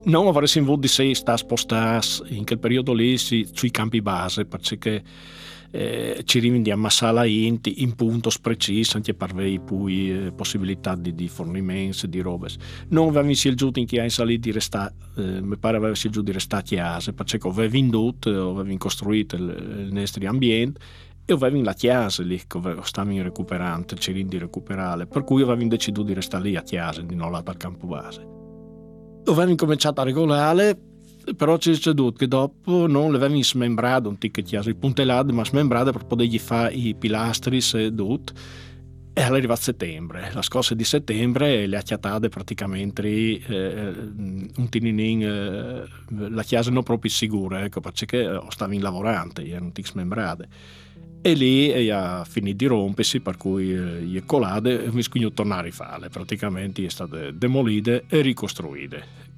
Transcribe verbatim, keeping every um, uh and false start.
Non avresti avuto di sé sta spostas in quel periodo lì si, sui campi base, perché eh, ci arrivi di ammassare in, in punto preciso, anche per avere poi eh, possibilità di, di fornimenti, di robe. Non avevi scelto in chi hai salito di restare, eh, mi pare avevi scelto di restare a chiesa, perché avevi indotto, avevi costruito il, il nostro ambiente e avevi la chiesa lì che stavi recuperando, c'eri di recuperare, per cui avevi deciso di restare lì a chiesa, di non là al campo base. Avevo cominciato a regolare, però ci è succeduto che dopo non l'avevo smembrato un ticket chiesa, il puntellado, ma smembrato per potergli fare i pilastri e tutto. E all'arriva a settembre, la scorsa di settembre le ha chiatate praticamente eh, un tininin, eh, la chiesa non proprio sicura, ecco, perché stavo in lavorante, erano tic smembrate. E lì ha finito di rompersi, per cui eh, gli è colate e mi scugno tornare a fare. Praticamente è state demolite e ricostruite.